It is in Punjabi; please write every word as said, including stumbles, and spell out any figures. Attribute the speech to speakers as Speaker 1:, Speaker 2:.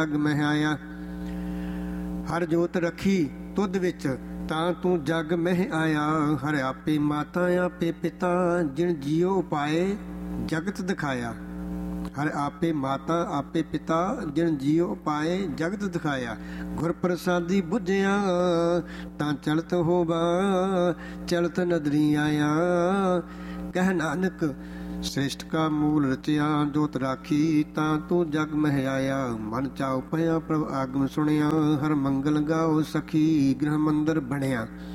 Speaker 1: ਜਗ ਮਹਿ ਆਇਆ। ਹਰ ਜੋਤ ਰੱਖੀ ਤੁਧ ਵਿੱਚ ਤਾਂ ਤੂੰ ਜਗ ਮਹਿ ਆਇਆ। ਹਰ ਆਪੇ ਮਾਤਾ ਆਪੇ ਪਿਤਾ ਜਿਨ ਜੀਉ ਉਪਾਏ ਜਗਤ ਦਿਖਾਇਆ। ਹਰ ਆਪੇ ਮਾਤਾ ਆਪੇ ਪਿਤਾ ਜਿਨ ਜੀਉ ਉਪਾਏ ਜਗਤ ਦਿਖਾਇਆ। ਗੁਰ ਪ੍ਰਸਾਦੀ ਬੁਝਿਆ ਤਾਂ ਚਲਤ ਹੋਵਾ ਚਲਤ ਨਦਰੀ ਆਇਆ। ਕਹਿ ਨਾਨਕ ਸ੍ਰਿਸ਼ਟ ਕਾ ਮੂਲ ਰਚਿਆ ਜੋਤ ਰਾਖੀ ਤਾਂ ਤੂੰ ਜਗ ਮਹਿ ਆਇਆ। ਮਨ ਚਾਉ ਪਿਆ ਪ੍ਰਭ ਆਗਮ ਸੁਣਿਆ। ਹਰ ਮੰਗਲ ਗਾਓ ਸਖੀ ਗ੍ਰਹ ਮੰਦਰ ਬਣਿਆ।